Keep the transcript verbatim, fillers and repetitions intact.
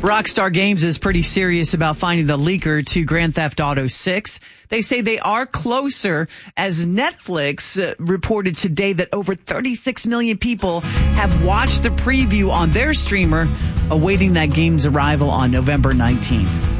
Rockstar Games is pretty serious about finding the leaker to Grand Theft Auto six. They say they are closer, as Netflix uh, reported today that over thirty-six million people have watched the preview on their streamer, awaiting that game's arrival on November nineteenth.